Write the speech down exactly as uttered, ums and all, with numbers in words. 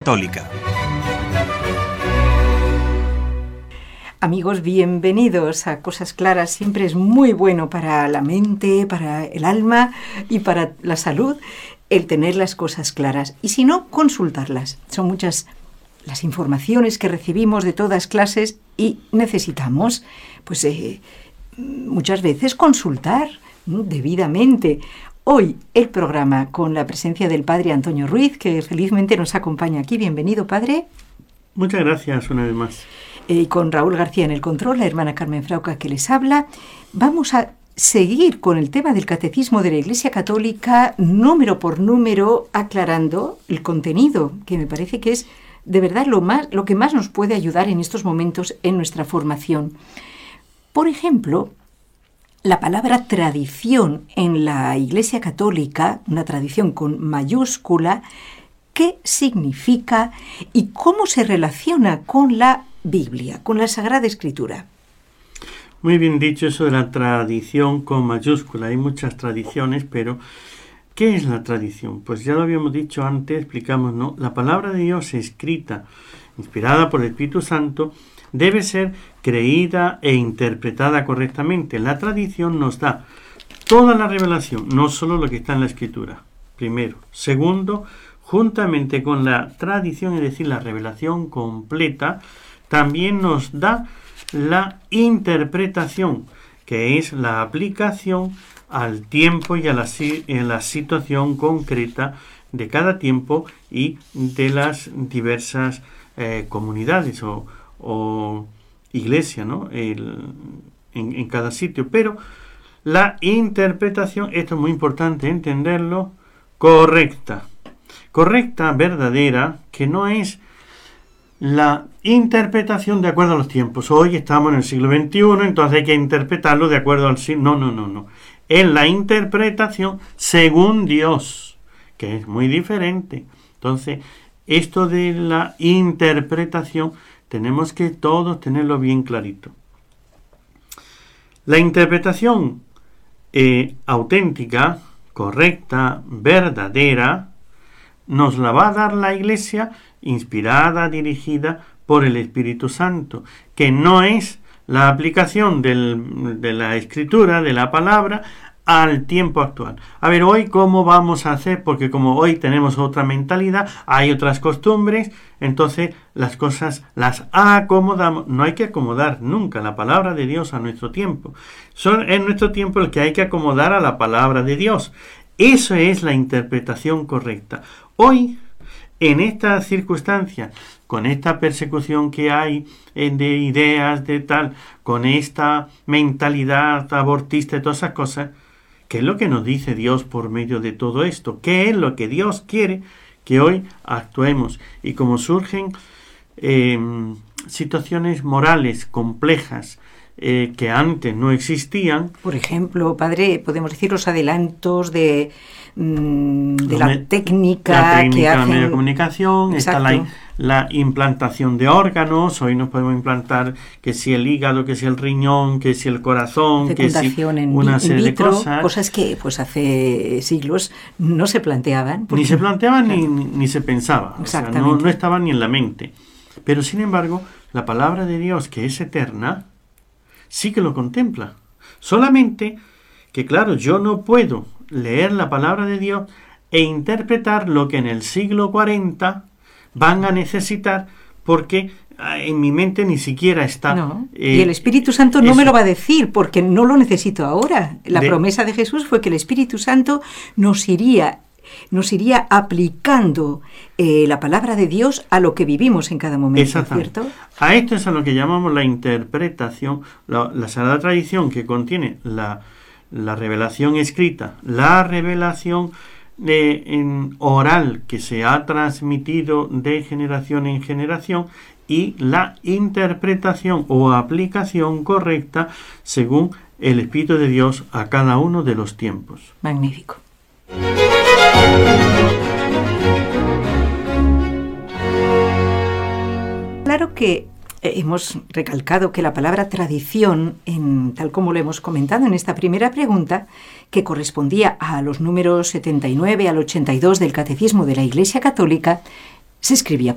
Católica. Amigos, bienvenidos a Cosas Claras. Siempre es muy bueno para la mente, para el alma y para la salud el tener las cosas claras. Y si no, consultarlas. Son muchas las informaciones que recibimos de todas clases y necesitamos, pues, eh, muchas veces consultar ¿no? debidamente. Hoy el programa con la presencia del Padre Antonio Ruiz, que felizmente nos acompaña aquí. Bienvenido, Padre. Muchas gracias una vez más. Y eh, con Raúl García en el control, la hermana Carmen Frauca que les habla. Vamos a seguir con el tema del Catecismo de la Iglesia Católica, número por número, aclarando el contenido, que me parece que es de verdad lo, más, lo que más nos puede ayudar en estos momentos en nuestra formación. Por ejemplo, la palabra tradición en la Iglesia Católica, una tradición con mayúscula, ¿qué significa y cómo se relaciona con la Biblia, con la Sagrada Escritura? Muy bien dicho eso de la tradición con mayúscula. Hay muchas tradiciones, pero ¿qué es la tradición? Pues ya lo habíamos dicho antes, explicamos, ¿no? La palabra de Dios escrita, inspirada por el Espíritu Santo, debe ser creída e interpretada correctamente. La tradición nos da toda la revelación, no solo lo que está en la Escritura, primero. Segundo, juntamente con la tradición, es decir, la revelación completa, también nos da la interpretación, que es la aplicación al tiempo y a la, en la situación concreta de cada tiempo y de las diversas eh, comunidades o o iglesia, ¿no? El, en, en cada sitio. Pero la interpretación, esto es muy importante entenderlo, correcta. Correcta, verdadera, que no es la interpretación de acuerdo a los tiempos. Hoy estamos en el siglo veintiuno, entonces hay que interpretarlo de acuerdo al siglo... No, no, no, no. Es la interpretación según Dios, que es muy diferente. Entonces, esto de la interpretación tenemos que todos tenerlo bien clarito. La interpretación eh, auténtica, correcta, verdadera, nos la va a dar la Iglesia inspirada, dirigida por el Espíritu Santo, que no es la aplicación del, de la Escritura, de la palabra, al tiempo actual. A ver, hoy cómo vamos a hacer, porque como hoy tenemos otra mentalidad, hay otras costumbres, entonces las cosas las acomodamos. No hay que acomodar nunca la palabra de Dios a nuestro tiempo. Son en nuestro tiempo el que hay que acomodar a la palabra de Dios. Eso es la interpretación correcta. Hoy, en esta circunstancia, con esta persecución que hay de ideas de tal, con esta mentalidad abortista y todas esas cosas, ¿qué es lo que nos dice Dios por medio de todo esto? ¿Qué es lo que Dios quiere que hoy actuemos? Y como surgen eh, situaciones morales complejas eh, que antes no existían. Por ejemplo, Padre, podemos decir los adelantos de, mm, de la, me, técnica la técnica que hacen... de medio de comunicación, está la, la implantación de órganos. Hoy nos podemos implantar que si el hígado, que si el riñón, que si el corazón, que si en una in serie vitro, de cosas. Cosas que pues hace siglos no se planteaban. Porque, ni se planteaban claro. ni, ni se pensaba. Exactamente. O sea, no, no estaban ni en la mente. Pero sin embargo, la palabra de Dios, que es eterna, sí que lo contempla. Solamente que, claro, yo no puedo leer la palabra de Dios e interpretar lo que en el siglo cuarenta van a necesitar, porque en mi mente ni siquiera está. No. Eh, y el Espíritu Santo no eso. me lo va a decir, porque no lo necesito ahora. La de, promesa de Jesús fue que el Espíritu Santo nos iría, nos iría aplicando eh, la palabra de Dios a lo que vivimos en cada momento, ¿cierto? A esto es a lo que llamamos la interpretación, la, la Sagrada Tradición, que contiene la, la revelación escrita, la revelación de, en oral que se ha transmitido de generación en generación, y la interpretación o aplicación correcta según el Espíritu de Dios a cada uno de los tiempos. Magnífico. Claro que hemos recalcado que la palabra tradición, en, tal como lo hemos comentado en esta primera pregunta, que correspondía a los números setenta y nueve al ochenta y dos del Catecismo de la Iglesia Católica, se escribía